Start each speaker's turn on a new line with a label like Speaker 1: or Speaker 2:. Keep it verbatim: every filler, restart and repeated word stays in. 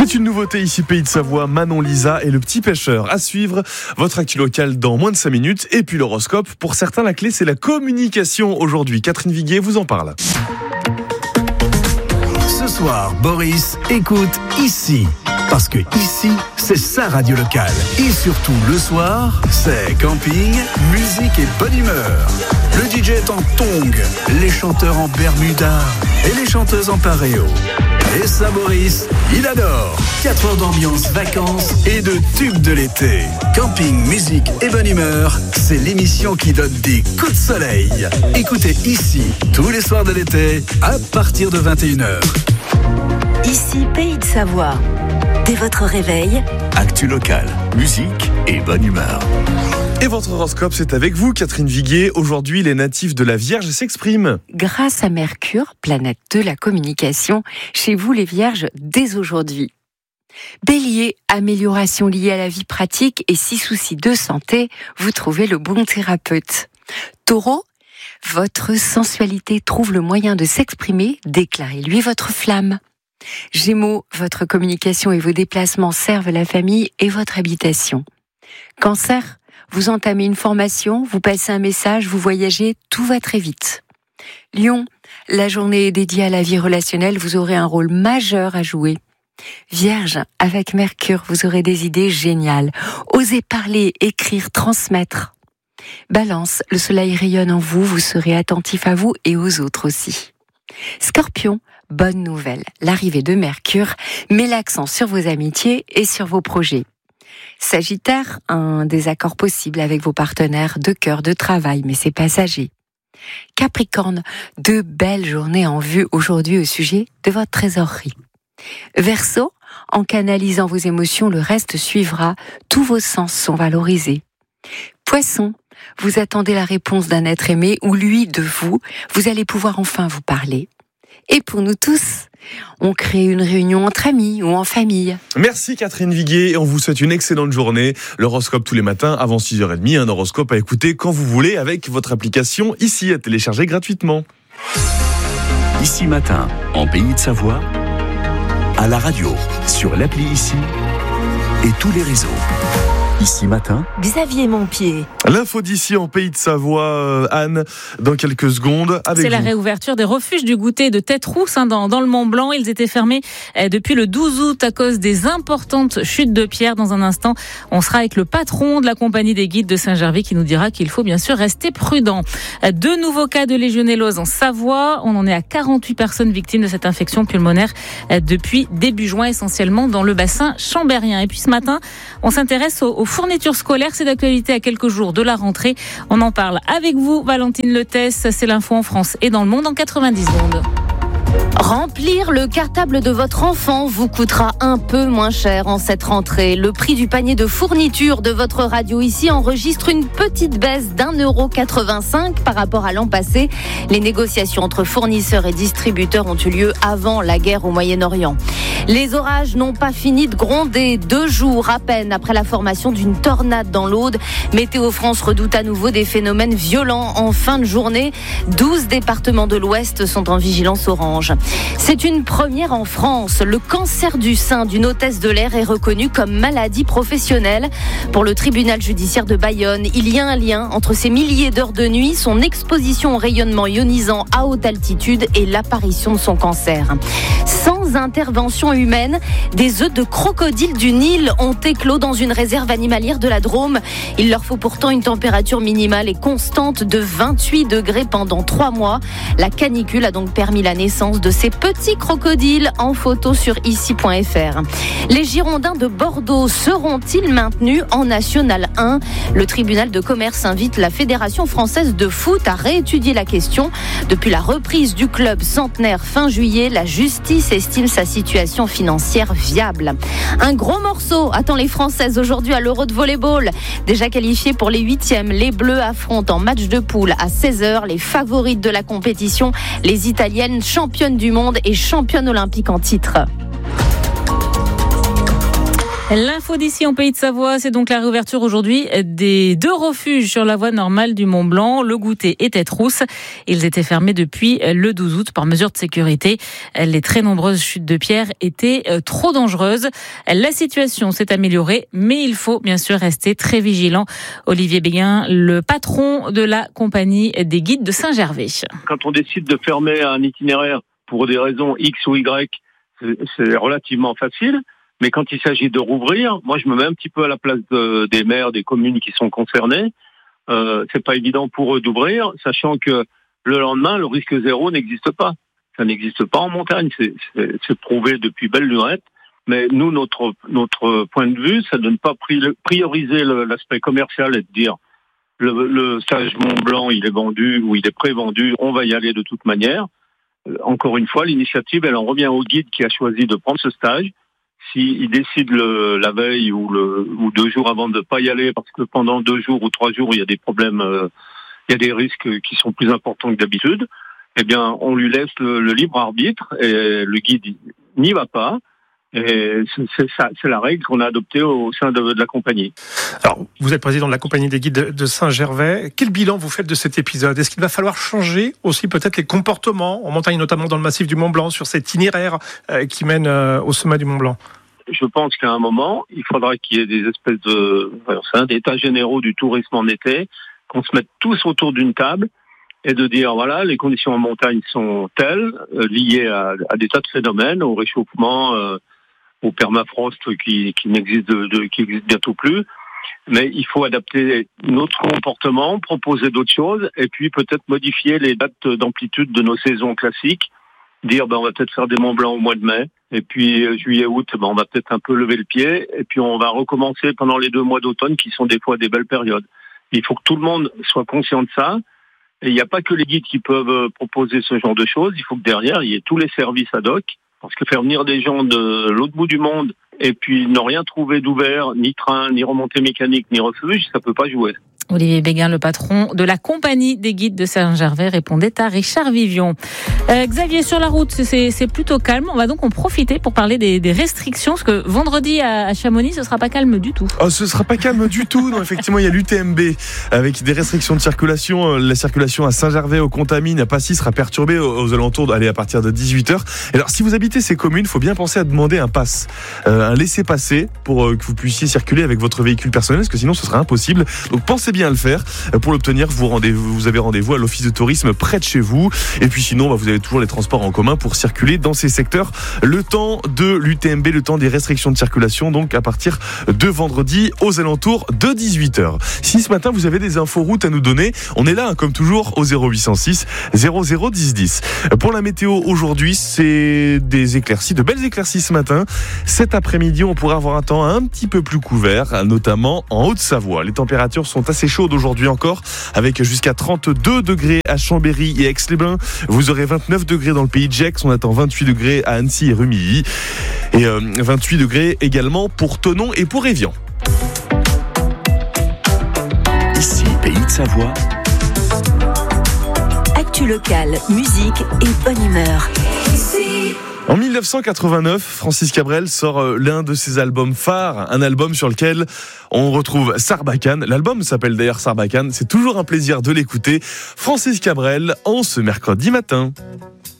Speaker 1: C'est une nouveauté ici, Pays de Savoie, Manon Lisa et le petit pêcheur. À suivre, votre actu local dans moins de cinq minutes. Et puis l'horoscope, pour certains, la clé, c'est la communication aujourd'hui. Catherine Viguier vous en parle.
Speaker 2: Ce soir, Boris écoute ici. Parce que ici, c'est sa radio locale. Et surtout, le soir, c'est camping, musique et bonne humeur. Le D J est en tongs, les chanteurs en bermuda et les chanteuses en paréo. Et ça, Boris, il adore. quatre heures d'ambiance, vacances et de tubes de l'été. Camping, musique et bonne humeur, c'est l'émission qui donne des coups de soleil. Écoutez ici, tous les soirs de l'été, à partir de vingt et une heures.
Speaker 3: Ici, Pays de Savoie. Dès votre réveil,
Speaker 2: actu locale, musique et bonne humeur.
Speaker 1: Et votre horoscope, c'est avec vous, Catherine Viguier. Aujourd'hui, les natifs de la Vierge s'expriment.
Speaker 4: Grâce à Mercure, planète de la communication, chez vous les Vierges, dès aujourd'hui. Bélier, amélioration liée à la vie pratique et si soucis de santé, vous trouvez le bon thérapeute. Taureau, votre sensualité trouve le moyen de s'exprimer, déclarez-lui votre flamme. Gémeaux, votre communication et vos déplacements servent la famille et votre habitation. Cancer, vous entamez une formation, vous passez un message, vous voyagez, tout va très vite. Lion, la journée est dédiée à la vie relationnelle, vous aurez un rôle majeur à jouer. Vierge, avec Mercure, vous aurez des idées géniales. Osez parler, écrire, transmettre. Balance, le soleil rayonne en vous, vous serez attentif à vous et aux autres aussi. Scorpion, bonne nouvelle, l'arrivée de Mercure met l'accent sur vos amitiés et sur vos projets. Sagittaire, un désaccord possible avec vos partenaires de cœur, de travail, mais c'est passager. Capricorne, de belles journées en vue aujourd'hui au sujet de votre trésorerie. Verseau, en canalisant vos émotions, le reste suivra, tous vos sens sont valorisés. Poisson, vous attendez la réponse d'un être aimé ou lui de vous, vous allez pouvoir enfin vous parler. Et pour nous tous, on crée une réunion entre amis ou en famille.
Speaker 1: Merci Catherine Viguier et on vous souhaite une excellente journée. L'horoscope tous les matins avant six heures trente, un horoscope à écouter quand vous voulez avec votre application ici à télécharger gratuitement.
Speaker 2: Ici matin, en Pays de Savoie, à la radio, sur l'appli Ici et tous les réseaux. Ici matin,
Speaker 3: Xavier Montpied.
Speaker 1: L'info d'ici en Pays de Savoie, euh, Anne, dans quelques secondes. Avec
Speaker 5: C'est
Speaker 1: vous.
Speaker 5: La réouverture des refuges du goûter de Tête-Rousse hein, dans, dans le Mont-Blanc. Ils étaient fermés eh, depuis le douze août à cause des importantes chutes de pierres. Dans un instant, on sera avec le patron de la compagnie des guides de Saint-Gervais qui nous dira qu'il faut bien sûr rester prudent. Deux nouveaux cas de légionellose en Savoie. On en est à quarante-huit personnes victimes de cette infection pulmonaire eh, depuis début juin, essentiellement dans le bassin chambérien. Et puis ce matin, on s'intéresse aux, aux fournitures scolaires. C'est d'actualité à quelques jours de la rentrée. On en parle avec vous, Valentine Letesse. C'est l'info en France et dans le monde en quatre-vingt-dix secondes.
Speaker 6: Remplir le cartable de votre enfant vous coûtera un peu moins cher en cette rentrée. Le prix du panier de fourniture de votre radio ici enregistre une petite baisse d'un euro quatre-vingt-cinq par rapport à l'an passé. Les négociations entre fournisseurs et distributeurs ont eu lieu avant la guerre au Moyen-Orient. Les orages n'ont pas fini de gronder. Deux jours à peine après la formation d'une tornade dans l'Aude, Météo France redoute à nouveau des phénomènes violents en fin de journée. douze départements de l'Ouest sont en vigilance orange. C'est une première en France. Le cancer du sein d'une hôtesse de l'air est reconnu comme maladie professionnelle. Pour le tribunal judiciaire de Bayonne, il y a un lien entre ces milliers d'heures de nuit, son exposition au rayonnement ionisant à haute altitude et l'apparition de son cancer. Sans intervention humaine, des œufs de crocodile du Nil ont éclos dans une réserve animalière de la Drôme. Il leur faut pourtant une température minimale et constante de vingt-huit degrés pendant trois mois. La canicule a donc permis la naissance de ces petits crocodiles en photo sur ici point f r. Les Girondins de Bordeaux seront-ils maintenus en National un ? Le tribunal de commerce invite la Fédération française de foot à réétudier la question. Depuis la reprise du club centenaire fin juillet, la justice estime sa situation financière viable. Un gros morceau attend les Françaises aujourd'hui à l'Euro de volleyball. Déjà qualifiés pour les huitièmes, les Bleus affrontent en match de poule à seize heures les favorites de la compétition, les Italiennes championnes du monde et championnes olympiques en titre.
Speaker 5: L'info d'ici en Pays de Savoie, c'est donc la réouverture aujourd'hui des deux refuges sur la voie normale du Mont Blanc, le Goûter et Tête-Rousse. Ils étaient fermés depuis le douze août par mesure de sécurité. Les très nombreuses chutes de pierre étaient trop dangereuses. La situation s'est améliorée, mais il faut bien sûr rester très vigilant. Olivier Béguin, le patron de la compagnie des guides de Saint-Gervais.
Speaker 7: Quand on décide de fermer un itinéraire pour des raisons X ou Y, c'est, c'est relativement facile. Mais quand il s'agit de rouvrir, moi je me mets un petit peu à la place de, des maires, des communes qui sont concernées. Euh, c'est pas évident pour eux d'ouvrir, sachant que le lendemain, le risque zéro n'existe pas. Ça n'existe pas en montagne, c'est, c'est, c'est prouvé depuis belle lurette. Mais nous, notre notre point de vue, c'est de ne pas prioriser le, l'aspect commercial et de dire le, le stage Mont Blanc, il est vendu ou il est pré-vendu, on va y aller de toute manière. Euh, encore une fois, l'initiative, elle en revient au guide qui a choisi de prendre ce stage. S'il décide le, la veille ou, le, ou deux jours avant de ne pas y aller parce que pendant deux jours ou trois jours il y a des problèmes, euh, il y a des risques qui sont plus importants que d'habitude, eh bien on lui laisse le, le libre arbitre et le guide n'y va pas. Et c'est, c'est, ça, c'est la règle qu'on a adoptée au sein de, de la compagnie.
Speaker 8: Alors, vous êtes président de la compagnie des guides de, de Saint-Gervais. Quel bilan vous faites de cet épisode ? Est-ce qu'il va falloir changer aussi peut-être les comportements en montagne, notamment dans le massif du Mont Blanc, sur cet itinéraire euh, qui mène euh, au sommet du Mont Blanc ?
Speaker 7: Je pense qu'à un moment, il faudra qu'il y ait des espèces de, enfin, d'états généraux du tourisme en été, qu'on se mette tous autour d'une table et de dire, voilà, les conditions en montagne sont telles, euh, liées à, à des tas de phénomènes, au réchauffement, euh, au permafrost qui, qui n'existe de, de, qui existe bientôt plus. Mais il faut adapter notre comportement, proposer d'autres choses, et puis peut-être modifier les dates d'amplitude de nos saisons classiques. Dire, ben, on va peut-être faire des Monts Blancs au mois de mai, et puis euh, juillet, août, ben, on va peut-être un peu lever le pied, et puis on va recommencer pendant les deux mois d'automne, qui sont des fois des belles périodes. Il faut que tout le monde soit conscient de ça, et il n'y a pas que les guides qui peuvent proposer ce genre de choses, il faut que derrière, il y ait tous les services ad hoc. Parce que faire venir des gens de l'autre bout du monde et puis ne rien trouver d'ouvert, ni train, ni remontée mécanique, ni refuge, ça peut pas jouer.
Speaker 5: Olivier Béguin, le patron de la compagnie des guides de Saint-Gervais, répondait à Richard Vivion. Euh, Xavier, sur la route, c'est, c'est plutôt calme. On va donc en profiter pour parler des, des restrictions, parce que vendredi à Chamonix, ce sera pas calme du tout.
Speaker 1: Oh, ce sera pas calme du tout. Non, effectivement, il y a l'U T M B avec des restrictions de circulation. La circulation à Saint-Gervais, au Contamine, à Passy sera perturbée aux alentours d'aller à partir de dix-huit heures. Alors, si vous habitez ces communes, il faut bien penser à demander un pass, euh, un laissez-passer pour euh, que vous puissiez circuler avec votre véhicule personnel, parce que sinon, ce sera impossible. Donc, pensez bien à le faire. Pour l'obtenir, vous, rendez, vous avez rendez-vous à l'office de tourisme près de chez vous. Et puis sinon, bah, vous avez toujours les transports en commun pour circuler dans ces secteurs. Le temps de l'U T M B, le temps des restrictions de circulation, donc à partir de vendredi aux alentours de dix-huit heures. Si ce matin vous avez des infos routes à nous donner, on est là hein, comme toujours au zéro huit cent six zéro zéro dix dix. Pour la météo aujourd'hui, c'est des éclaircies, de belles éclaircies ce matin. Cet après-midi, on pourra avoir un temps un petit peu plus couvert, notamment en Haute-Savoie. Les températures sont assez chaudes aujourd'hui encore, avec jusqu'à trente-deux degrés à Chambéry et Aix-les-Bains. Vous aurez vingt-neuf degrés dans le pays de Gex. On attend vingt-huit degrés à Annecy et Rumilly. Et euh, vingt-huit degrés également pour Thonon et pour Évian.
Speaker 2: Ici, Pays de Savoie.
Speaker 3: Actu locale, musique et bonne humeur.
Speaker 1: En dix-neuf cent quatre-vingt-neuf, Francis Cabrel sort l'un de ses albums phares, un album sur lequel on retrouve Sarbacane. L'album s'appelle d'ailleurs Sarbacane, c'est toujours un plaisir de l'écouter. Francis Cabrel en ce mercredi matin.